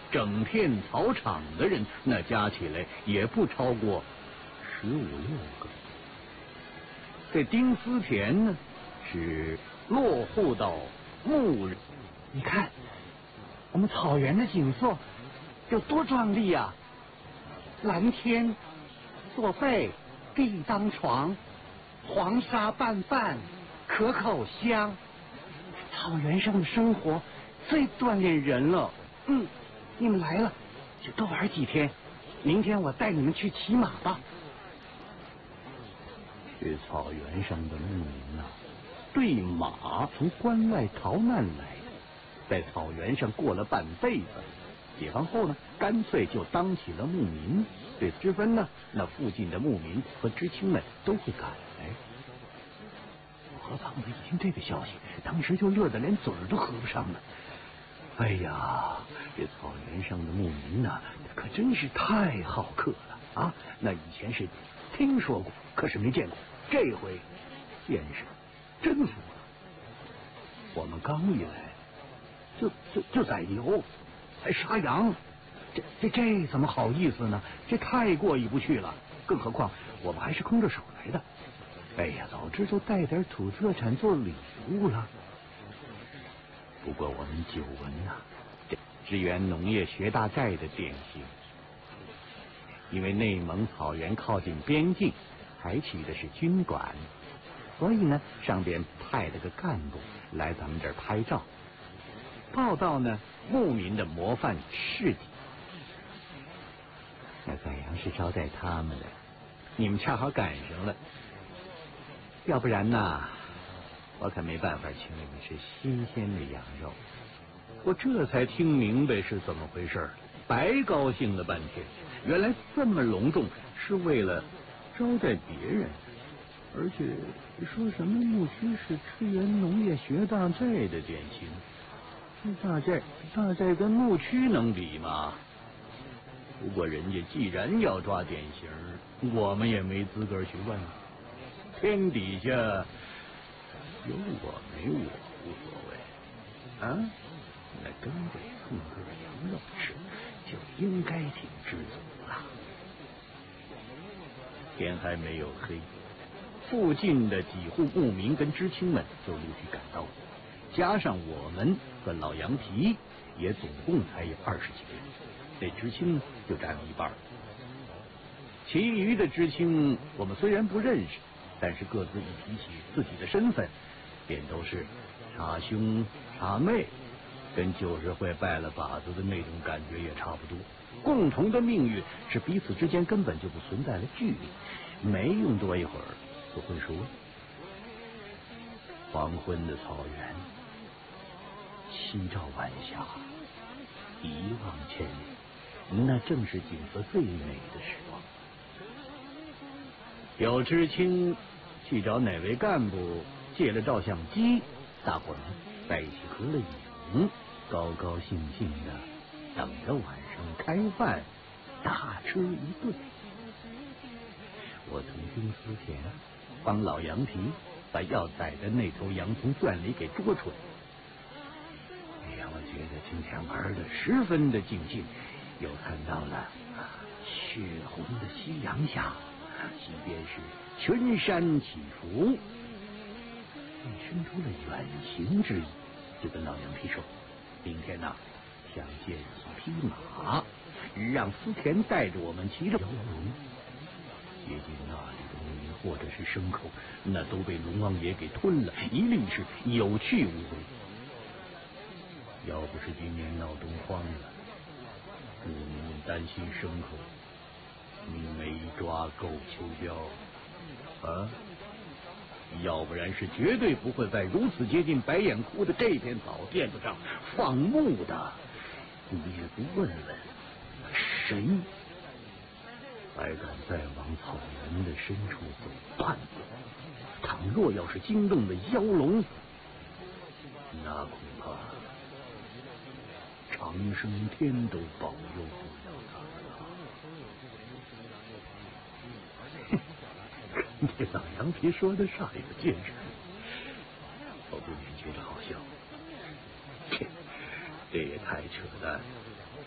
整片草场的人，那加起来也不超过15、16个。这丁思田呢，是落户到牧人。 你看，我们草原的景色有多壮丽啊！蓝天作被，地当床，黄沙拌饭，可口香。草原上的生活最锻炼人了。你们来了就多玩几天，明天我带你们去骑马吧。 这草原上的牧民呐，对马从关外逃难来的，在草原上过了半辈子，解放后呢，干脆就当起了牧民。对此之分呢，那附近的牧民和知青们都会赶来。何胖子一听这个消息，当时就乐得连嘴都合不上了。哎呀，这草原上的牧民呐，可真是太好客了啊！那以前是听说过，可是没见过，这回见识真服了。我们刚一来，就宰牛，还杀羊，这怎么好意思呢？这太过意不去了。更何况我们还是空着手来的。哎呀，早知道带点土特产做礼物了。不过我们久闻呐，这支援农业学大寨的典型，因为内蒙草原靠近边境，采取的是军管，所以呢，上边派了个干部来咱们这儿拍照，报道呢牧民的模范事迹。那宰羊是招待他们的，你们恰好赶上了，要不然呐，我可没办法请你们吃新鲜的羊肉。我这才听明白是怎么回事，白高兴了半天。原来这么隆重是为了招待别人，而且说什么牧区是支援农业学大寨的典型。这大寨跟牧区能比吗？不过人家既然要抓典型，我们也没资格去问。天底下有我没我无所谓啊，那跟着蹭个羊肉吃，就应该挺知足了。天还没有黑，附近的几户牧民跟知青们就陆续赶到，加上我们和老羊皮，也总共才有20几个人。这知青呢，就占了一半。其余的知青我们虽然不认识，但是各自一提起自己的身份，便都是插兄插妹，跟旧社会拜了把子的那种感觉也差不多。共同的命运使彼此之间根本就不存在了距离。没用多一会儿就会说，黄昏的草原，夕照晚霞，一望千里，那正是景色最美的时光。有知青去找哪位干部借了照相机，大伙儿在一起合了影，高高兴兴的等着晚上开饭，大吃一顿。我从丁思田帮老羊皮把要宰的那头羊从圈里给捉出来。哎呀，我觉得今天玩的十分的尽兴，又看到了血红的夕阳下，即便是群山起伏，便生出了远行之意，就跟老羊皮说，明天呐，想借一匹马，让思田带着我们骑着摇龙，接近那里的牧民或者是牲口，那都被龙王爷给吞了，一律是有去无回。要不是今年闹东荒了，牧民们担心牲口没抓够秋膘啊，要不然是绝对不会在如此接近白眼窟的这片草甸子上放牧的。你也不问问谁还敢再往草原的深处走半步？倘若要是惊动了妖龙，那恐怕长生天都保佑不了他了。这老羊皮说的煞有介事，我不免觉得好笑。这也太扯淡了。